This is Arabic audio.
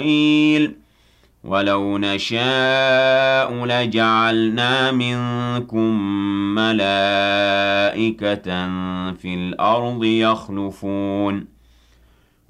إسرائيل وَلَوْ نَشَاءُ لَجَعَلْنَا مِنكُم مَّلَائِكَةً فِي الْأَرْضِ يَخْلُفُونَ